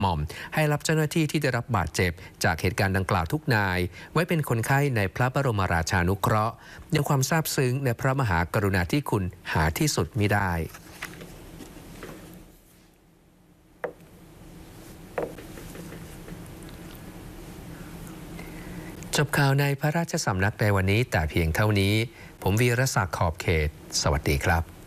หม่อมให้รับเจ้าหน้าที่ที่ได้รับบาดเจ็บจากเหตุการณ์ดังกล่าวทุกนายไว้เป็นคนไข้ในพระบรมราชานุเคราะห์ยังความซาบซึ้งในพระมหากรุณาธิคุณหาที่สุดมิได้จบข่าวในพระราชสำนักในวันนี้แต่เพียงเท่านี้ผมวีรศักดิ์ขอบเขตสวัสดีครับ